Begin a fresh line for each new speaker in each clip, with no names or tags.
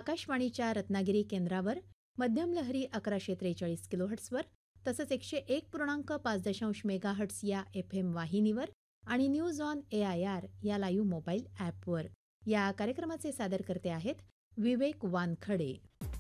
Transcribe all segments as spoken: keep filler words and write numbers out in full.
आकाशवाणीच्या रत्नागिरी केंद्रावर मध्यम लहरी अकराशे त्रेचाळीस किलोहर्ट्सवर तसंच एकशे एक पूर्णांक पाच दशांश मेगाहर्ट्स या एफ एम वाहिनीवर आणि news on A I R या लाईव्ह मोबाईल ॲपवर. या कार्यक्रमाचे सादरकर्ते आहेत विवेक वानखडे.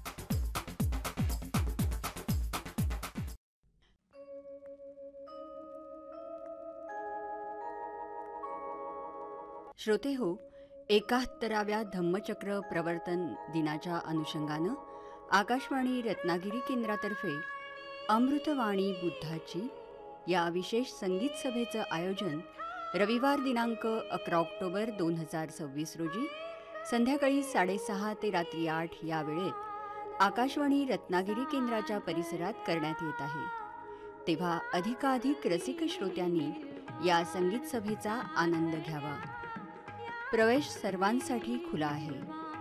श्रोते हो, एकाहत्तराव्या धम्मचक्र प्रवर्तन दिनाच्या अनुषंगानं आकाशवाणी रत्नागिरी केंद्रातर्फे अमृतवाणी बुद्धाची या विशेष संगीत सभेचं आयोजन रविवार दिनांक अकरा ऑक्टोबर दोन हजार सव्वीस रोजी संध्याकाळी साडेसहा ते रात्री आठ या वेळेत आकाशवाणी रत्नागिरी केंद्राच्या परिसरात करण्यात येत आहे. तेव्हा अधिकाधिक रसिक श्रोत्यांनी या संगीत सभेचा आनंद घ्यावा. प्रवेश सर्वांसाठी खुला आहे.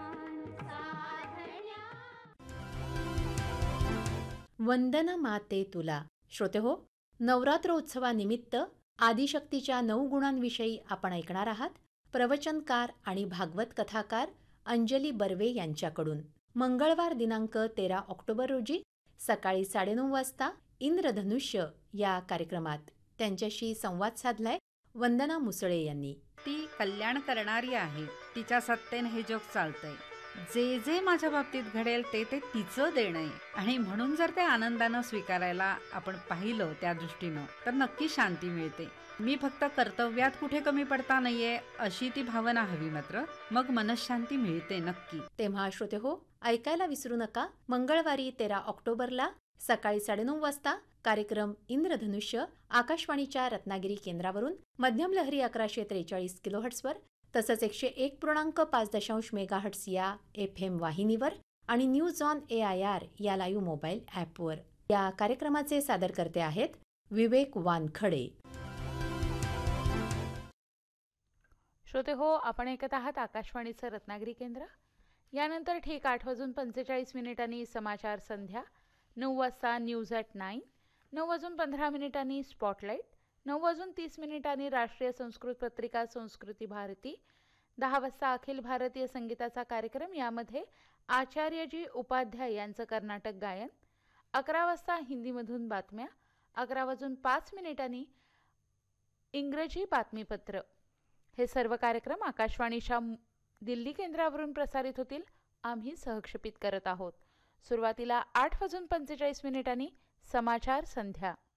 वंदन माते तुला. श्रोते हो, नवरात्र उत्सवानिमित्त आदिशक्तीच्या नऊ गुणांविषयी आपण ऐकणार आहात प्रवचनकार आणि भागवत कथाकार अंजली बर्वे यांच्याकडून. मंगळवार दिनांक तेरा ऑक्टोबर रोजी सकाळी साडेनऊ वाजता इंद्रधनुष्य या कार्यक्रमात त्यांच्याशी संवाद साधलाय वंदना मुसळे यांनी.
ती कल्याण करणारी आहे. तिच्या सत्तेने हे जग चालतंय. जे जे माझ्या बाबतीत घडेल ते ते तिचं देणं आहे आणि म्हणून जर ते आनंदानं स्वीकारायला आपण पाहिलं त्या दृष्टीनं तर नक्की शांती मिळते. मी फक्त कर्तव्यात कुठे कमी पडता नाहीये अशी ती भावना हवी, मात्र मग मनशांती मिळते नक्की.
तेव्हा श्रोते हो, ऐकायला विसरू नका मंगळवारी तेरा ऑक्टोबरला सकाळी साडेनऊ वाजता कार्यक्रम इंद्रधनुष्य आकाशवाणीच्या रत्नागिरी केंद्रावरून मध्यम लहरी अकराशे त्रेचाळीस किलोहर्ट्सवर तसंच एकशे एक पूर्णांक पाच दशांश मेगाहर्ट्स या एफ एम वाहिनीवर आणि news on A I R या लाईव्ह मोबाईल ॲपवर. या कार्यक्रमाचे सादरकर्ते आहेत विवेक वानखडे.
श्रोते हो, आपण ऐकत आहात आकाशवाणीचं रत्नागिरी केंद्र. यानंतर ठीक आठ वाजून पंचेचाळीस मिनिटांनी समाचार संध्या, नऊ वाजता न्यूज ॲट नाईन, नऊ वाजून पंधरा मिनिटांनी स्पॉटलाईट, नऊ वाजून तीस मिनिटांनी राष्ट्रीय संस्कृत पत्रिका संस्कृती भारती, दहा वाजता अखिल भारतीय संगीताचा कार्यक्रम, यामध्ये आचार्यजी उपाध्याय यांचं कर्नाटक गायन, अकरा वाजता हिंदीमधून बातम्या, अकरा वाजून पाच मिनिटांनी इंग्रजी बातमीपत्र. हे सर्व कार्यक्रम आकाशवाणीच्या दिल्ली केंद्रावरून प्रसारित होतील. आम्ही सहक्षेपित करत आहोत. सुरुवातीला आठ वाजून पंचेचाळीस मिनिटांनी समाचार संध्या.